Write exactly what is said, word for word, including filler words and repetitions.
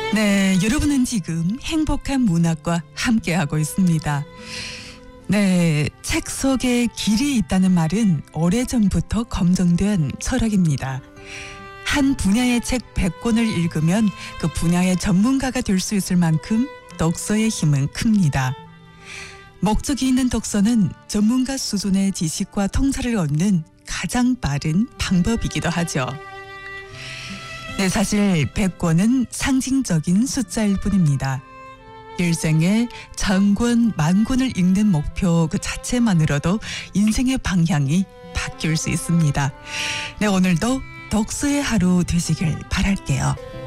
네, 여러분은 지금 행복한 문학과 함께하고 있습니다. 네, 책 속에 길이 있다는 말은 오래전부터 검증된 철학입니다. 한 분야의 책 백 권을 읽으면 그 분야의 전문가가 될 수 있을 만큼 독서의 힘은 큽니다. 목적이 있는 독서는 전문가 수준의 지식과 통찰을 얻는 가장 빠른 방법이기도 하죠. 네, 사실 백 권은 상징적인 숫자일 뿐입니다. 일생에 천 권, 만 권을 읽는 목표 그 자체만으로도 인생의 방향이 바뀔 수 있습니다. 네, 오늘도 독서의 하루 되시길 바랄게요.